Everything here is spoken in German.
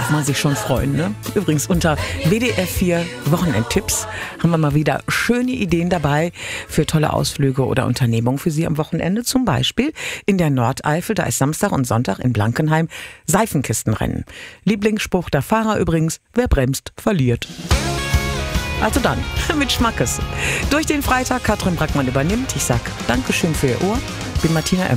darf man sich schon freuen, ne? Übrigens unter WDR 4 Wochenendtipps haben wir mal wieder schöne Ideen dabei für tolle Ausflüge oder Unternehmungen für Sie am Wochenende. Zum Beispiel in der Nordeifel, da ist Samstag und Sonntag in Blankenheim Seifenkistenrennen. Lieblingsspruch der Fahrer übrigens: wer bremst, verliert. Also dann, mit Schmackes. Durch den Freitag, Katrin Brackmann übernimmt. Ich sag Dankeschön für Ihr Ohr. Bin Martina